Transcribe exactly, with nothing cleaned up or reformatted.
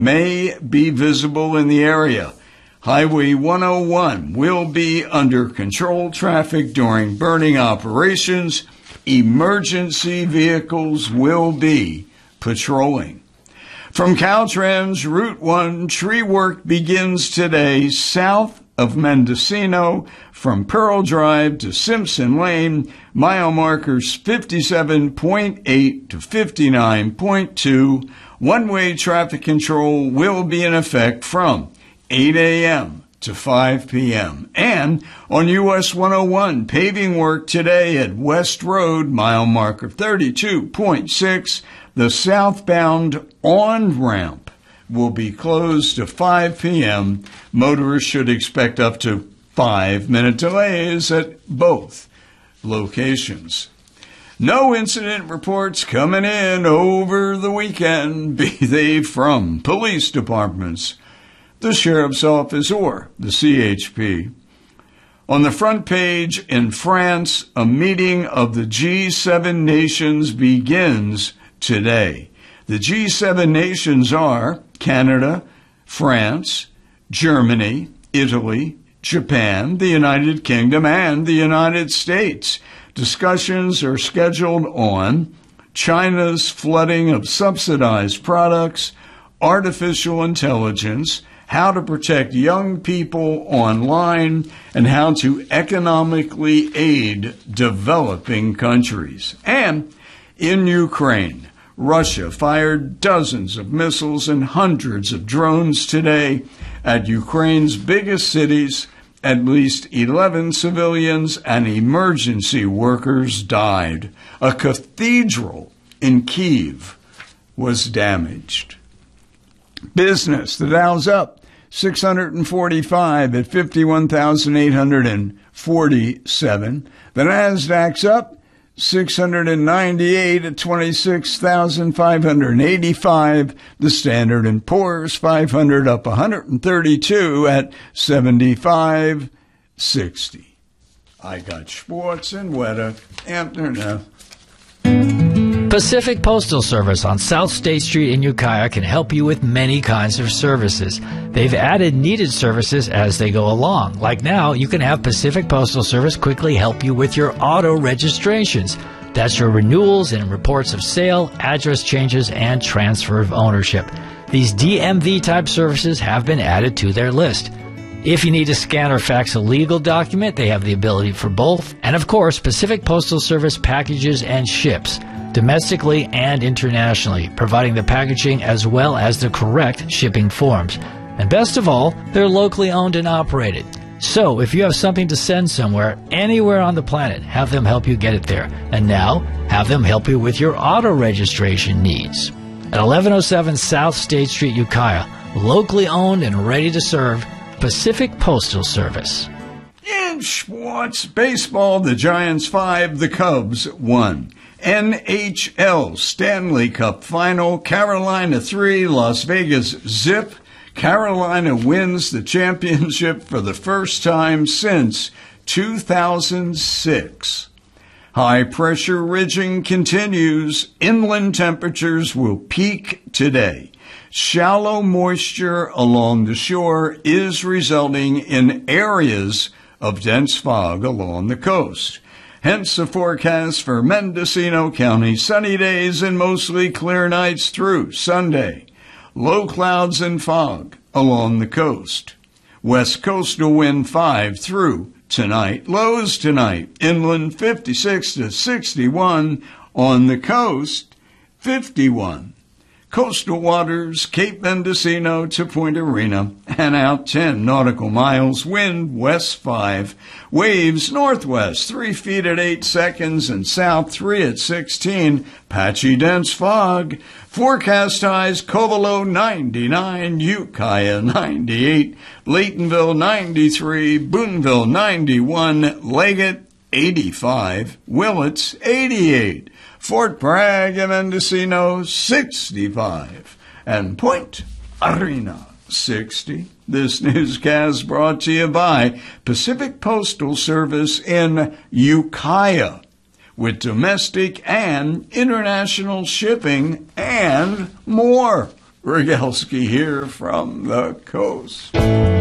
may be visible in the area. Highway one oh one will be under controlled traffic during burning operations. Emergency vehicles will be patrolling. From Caltrans, Route one, tree work begins today south of Mendocino from Pearl Drive to Simpson Lane, mile markers fifty-seven point eight to fifty-nine point two. One-way traffic control will be in effect from eight a.m. to five p.m. And on U S one oh one, paving work today at West Road, mile marker thirty-two point six. The southbound on-ramp will be closed to five p.m. Motorists should expect up to five-minute delays at both locations. No incident reports coming in over the weekend, be they from police departments, the sheriff's office, or the C H P. On the front page in France, a meeting of the G seven nations begins today. The G seven nations are Canada, France, Germany, Italy, Japan, the United Kingdom, and the United States. Discussions are scheduled on China's flooding of subsidized products, artificial intelligence, how to protect young people online, and how to economically aid developing countries. And in Ukraine, Russia fired dozens of missiles and hundreds of drones today at Ukraine's biggest cities. At least eleven civilians and emergency workers died. A cathedral in Kyiv was damaged. Business, the Dow's up six hundred forty-five at fifty-one thousand eight hundred forty-seven. The Nasdaq's up six hundred ninety-eight at twenty-six thousand five hundred eighty-five. The Standard and Poor's five hundred up one hundred thirty-two at seventy-five sixty. I got sports and weather. Ampner now. Pacific Postal Service on South State Street in Ukiah can help you with many kinds of services. They've added needed services as they go along. Like now, you can have Pacific Postal Service quickly help you with your auto registrations. That's your renewals and reports of sale, address changes, and transfer of ownership. These D M V-type services have been added to their list. If you need to scan or fax a legal document, they have the ability for both. And of course, Pacific Postal Service packages and ships domestically and internationally, providing the packaging as well as the correct shipping forms. And best of all, they're locally owned and operated. So if you have something to send somewhere, anywhere on the planet, have them help you get it there. And now, have them help you with your auto registration needs. At eleven oh seven South State Street, Ukiah, locally owned and ready to serve, Pacific Postal Service. In sports, baseball, the Giants five, the Cubs one. N H L Stanley Cup Final, Carolina three, Las Vegas zip. Carolina wins the championship for the first time since two thousand six. High-pressure ridging continues. Inland temperatures will peak today. Shallow moisture along the shore is resulting in areas of dense fog along the coast. Hence the forecast for Mendocino County, sunny days and mostly clear nights through Sunday. Low clouds and fog along the coast. West coastal wind five through tonight. Lows tonight, inland fifty-six to sixty-one. On the coast, fifty-one. Coastal waters, Cape Mendocino to Point Arena, and out ten nautical miles, wind west five, waves northwest three feet at eight seconds and south three at sixteen, patchy dense fog, forecast highs, Covelo ninety-nine, Ukiah ninety-eight, Laytonville ninety-three, Boonville ninety-one, Leggett eighty-five, Willits eighty-eight, Fort Bragg and Mendocino, sixty-five, and Point Arena, sixty. This newscast brought to you by Pacific Postal Service in Ukiah, with domestic and international shipping and more. Rogalski here from the coast.